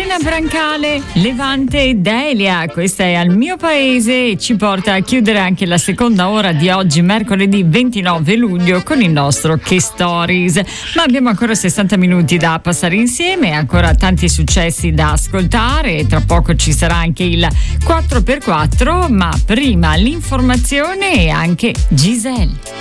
Elena Brancale, Levante e Delia, questa è Al mio paese e ci porta a chiudere anche la seconda ora di oggi, mercoledì 29 luglio, con il nostro Che Stories. Ma abbiamo ancora 60 minuti da passare insieme, ancora tanti successi da ascoltare e tra poco ci sarà anche il 4x4, ma prima l'informazione e anche Giselle.